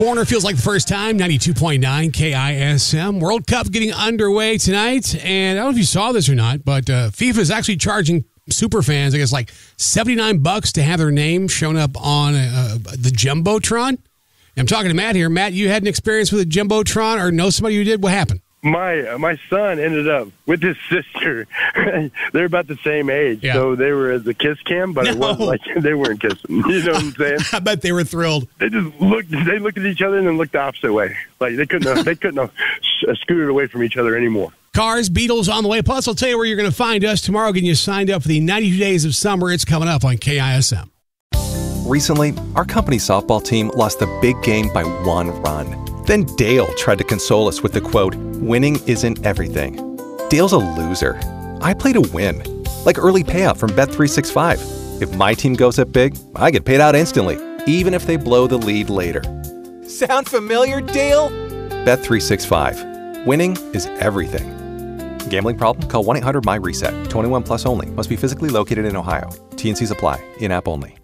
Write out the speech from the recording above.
Warner feels like the first time, 92.9 KISM. World Cup getting underway tonight. And I don't know if you saw this or not, but FIFA is actually charging super fans, I guess, like $79 to have their name shown up on the Jumbotron. I'm talking to Matt here. Matt, you had an experience with a Jumbotron or know somebody who did? What happened? My son ended up with his sister. They're about the same age, so they were as a kiss cam, but it wasn't like they weren't kissing. You know what I'm saying? I bet they were thrilled. They just looked at each other and then looked the opposite way. Like they couldn't have scooted away from each other anymore. Cars, Beatles on the way. Plus, I'll tell you where you're going to find us tomorrow, getting you signed up for the 92 Days of Summer. It's coming up on KISM. Recently, our company's softball team lost the big game by 1 run. Then Dale tried to console us with the quote, "Winning isn't everything." Dale's a loser. I play to win. Like early payout from Bet365. If my team goes up big, I get paid out instantly, even if they blow the lead later. Sound familiar, Dale? Bet365. Winning is everything. Gambling problem? Call 1-800-MY-RESET. 21 plus only. Must be physically located in Ohio. T&Cs apply. In-app only.